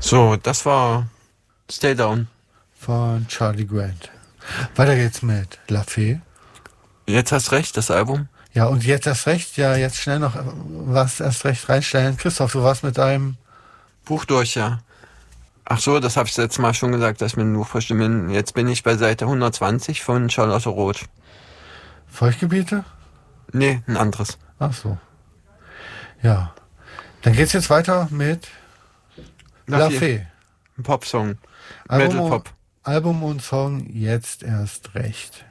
So, das war Stay Down. Von Charlie Grant. Weiter geht's mit La Fee. Jetzt hast recht, das Album. Ja, und jetzt erst recht, ja, jetzt schnell noch was erst recht reinstellen. Christoph, du warst mit deinem... Buch durch, ja. Ach so, das habe ich letztes Mal schon gesagt, dass ich mit dem Buch verstimmen. Jetzt bin ich bei Seite 120 von Charlotte Roth. Feuchtgebiete? Nee, ein anderes. Ach so. Ja. Dann geht's jetzt weiter mit La Fee. Ein Popsong. Album, Metal Pop. Album und Song jetzt erst recht.